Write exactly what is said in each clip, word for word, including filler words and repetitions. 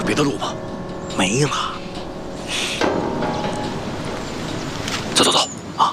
别的路吗？ 没了。 走走走啊！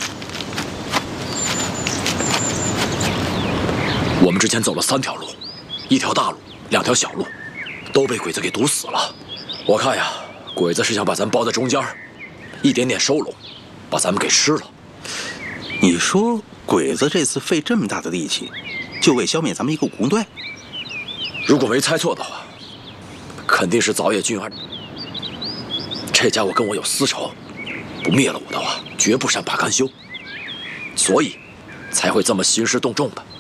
我们之前走了三条路，一条大路，两条小路，都被鬼子给堵死了。我看呀，鬼子是想把咱包在中间，一点点收拢，把咱们给吃了。 你说鬼子这次费这么大的力气，就为消灭咱们一个武工队？ 如果没猜错的话，肯定是早野俊二。这家伙跟我有私仇，不灭了我的话，绝不善罢甘休，所以才会这么兴师动众的。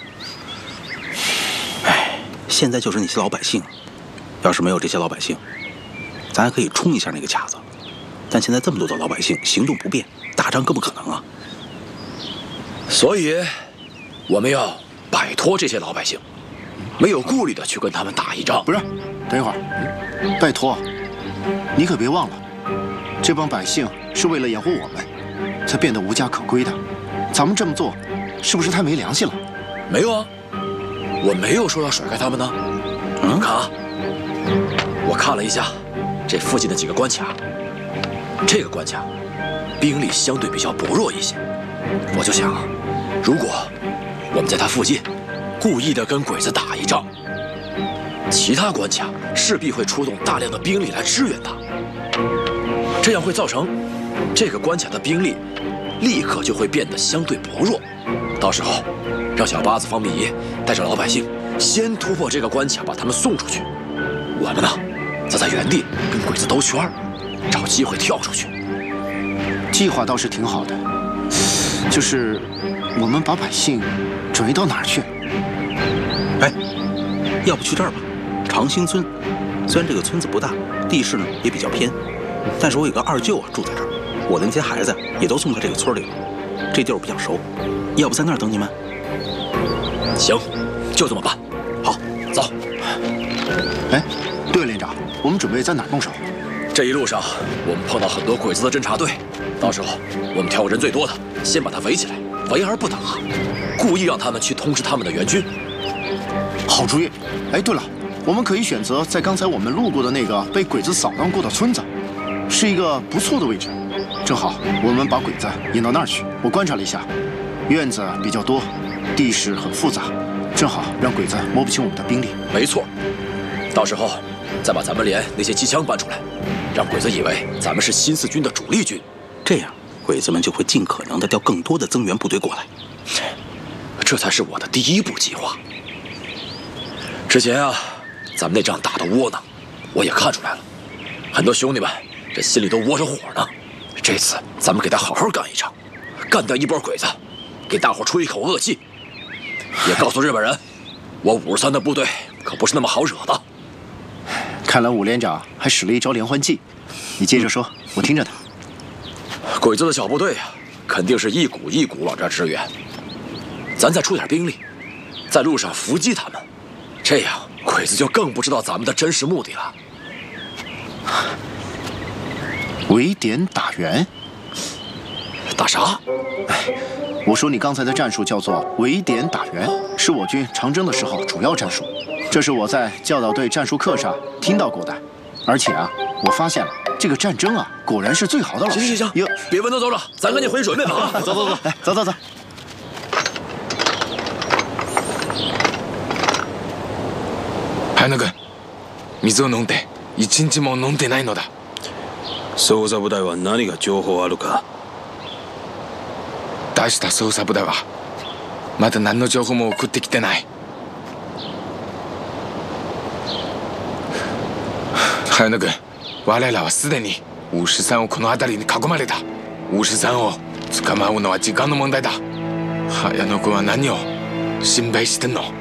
哎，现在就是那些老百姓，要是没有这些老百姓，咱还可以冲一下那个卡子。但现在这么多的老百姓行动不便，打仗更不可能啊。 所以，我们要摆脱这些老百姓，没有顾虑的去跟他们打一仗。 不是，等一会儿，嗯、拜托，你可别忘了，这帮百姓是为了养活我们，才变得无家可归的。咱们这么做，是不是太没良心了？ 没有啊，我没有说要甩开他们呢。嗯，看啊，我看了一下这附近的几个关卡，这个关卡兵力相对比较薄弱一些，我就想，如果我们在它附近故意的跟鬼子打一仗，其他关卡势必会出动大量的兵力来支援它，这样会造成这个关卡的兵力立刻就会变得相对薄弱。到时候，让小八子方便仪带着老百姓先突破这个关卡，把他们送出去。我们呢，则在原地跟鬼子兜圈，找机会跳出去。 计划倒是挺好的，就是我们把百姓转移到哪儿去？ 哎，要不去这儿吧，长兴村。虽然这个村子不大，地势呢也比较偏，但是我有个二舅啊住在这儿，我的那些孩子也都送到这个村里了，这地儿我比较熟。要不在那儿等你们？ 行，就这么办。好，走。 哎，对了，连长，我们准备在哪儿动手？ 这一路上我们碰到很多鬼子的侦察队，到时候我们挑人最多的，先把他围起来，围而不打，故意让他们去通知他们的援军。 好主意。哎，对了，我们可以选择在刚才我们路过的那个被鬼子扫荡过的村子，是一个不错的位置。正好我们把鬼子引到那儿去。我观察了一下，院子比较多，地势很复杂，正好让鬼子摸不清我们的兵力。 没错，到时候再把咱们连那些机枪搬出来，让鬼子以为咱们是新四军的主力军， 这样鬼子们就会尽可能的调更多的增援部队过来。 这才是我的第一步计划。之前啊，咱们那仗打得窝囊，我也看出来了，很多兄弟们这心里都窝着火呢。这次咱们给他好好干一场，干掉一波鬼子，给大伙出一口恶气，也告诉日本人，我五十三的部队可不是那么好惹的。 看来武连长还使了一招连环计，你接着说，嗯、我听着呢。 鬼子的小部队啊，肯定是一股一股往这儿支援，咱再出点兵力，在路上伏击他们，这样鬼子就更不知道咱们的真实目的了。 围点打援？ 打啥？ 哎，我说你刚才的战术叫做围点打援，是我军长征的时候主要战术。这是我在教导队战术课上听到过的，而且啊，我发现了这个战争啊，果然是最好的老师。 行行行，别问都走了，咱赶紧回去准备吧。 走走走，来，走走走。 早野君、水を飲んで一日も飲んでないのだ。 捜査部隊は何が情報あるか。 出した捜査部隊はまだ何の情報も送ってきてない。早野君、我らはすでに五十三をこの辺りに囲まれた。五十三を捕まうのは時間の問題だ。早野君は何を心配してんの？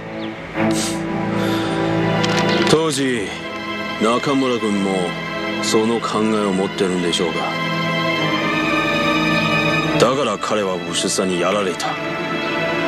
当時中村君もその考えを持ってるんでしょうか。だから彼は五十三にやられた。